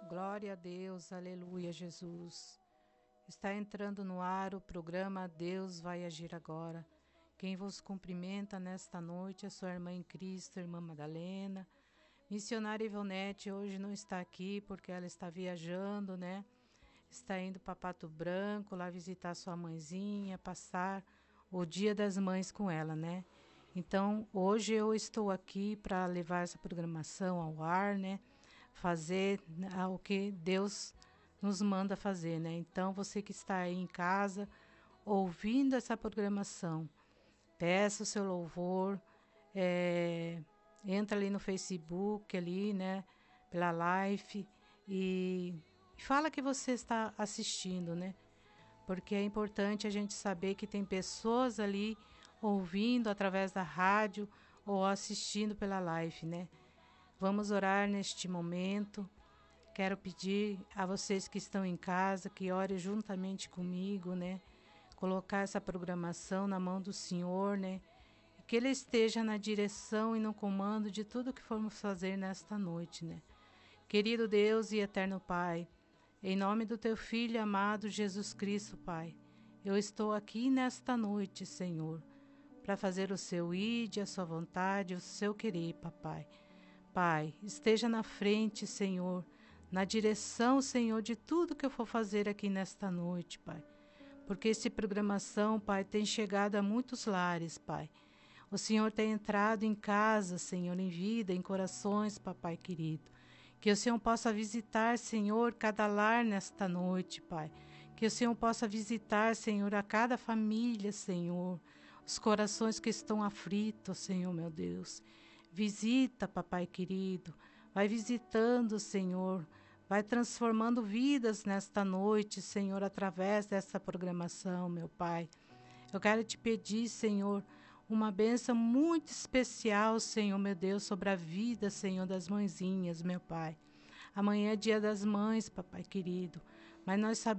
Glória a Deus, aleluia, Jesus. Está entrando no ar o programa Deus vai agir agora. Quem vos cumprimenta nesta noite é sua irmã em Cristo, irmã Madalena. Missionária Ivonete hoje não está aqui porque ela está viajando, né? Está indo para Pato Branco, lá visitar sua mãezinha, passar o Dia das Mães com ela, né? Então, hoje eu estou aqui para levar essa programação ao ar, né? Fazer o que Deus nos manda fazer, né? Então, você que está aí em casa, ouvindo essa programação, peça o seu louvor, entra ali no Facebook, ali, né? Pela live e fala que você está assistindo, né? Porque é importante a gente saber que tem pessoas ali ouvindo através da rádio ou assistindo pela live, né? Vamos orar neste momento. Quero pedir a vocês que estão em casa que orem juntamente comigo, né? Colocar essa programação na mão do Senhor, né? E que Ele esteja na direção e no comando de tudo que formos fazer nesta noite, né? Querido Deus e eterno Pai, em nome do Teu Filho amado Jesus Cristo, Pai, eu estou aqui nesta noite, Senhor, para fazer o Seu ide, a Sua vontade, o Seu querer, Papai. Pai, esteja na frente, Senhor, na direção, Senhor, de tudo que eu for fazer aqui nesta noite, Pai. Porque essa programação, Pai, tem chegado a muitos lares, Pai. O Senhor tem entrado em casa, Senhor, em vida, em corações, Papai querido. Que o Senhor possa visitar, Senhor, cada lar nesta noite, Pai. Que o Senhor possa visitar, Senhor, a cada família, Senhor. Os corações que estão aflitos, Senhor, meu Deus. Visita, Papai querido. Vai visitando, Senhor. Vai transformando vidas nesta noite, Senhor, através dessa programação, meu Pai. Eu quero te pedir, Senhor, uma bênção muito especial, Senhor, meu Deus, sobre a vida, Senhor, das mãezinhas, meu Pai. Amanhã é dia das mães, Papai querido, mas nós sabemos